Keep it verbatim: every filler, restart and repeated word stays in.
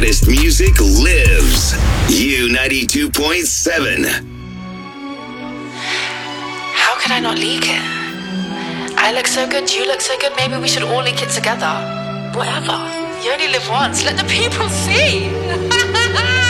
This music lives. U ninety-two point seven. How could I not leak it? I look so good, you look so good, maybe we should all leak it together. Whatever. You only live once, let the people see.